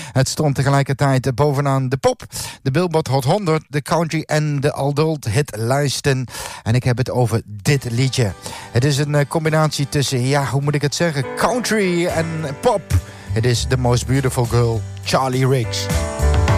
Het stond tegelijkertijd bovenaan de pop, de Billboard Hot 100, de country en de adult hitlijsten. En ik heb het over dit liedje. Het is een combinatie tussen, ja, hoe moet ik het zeggen, country en pop. Het is The Most Beautiful Girl, Charlie Ricks.